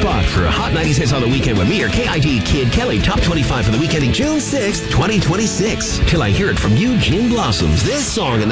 spot for Hot 90s Hits on the Weekend with me or KID Kid Kelly. Top 25 for the week ending June 6th, 2026. Till I hear it from you, Gin Blossoms. This song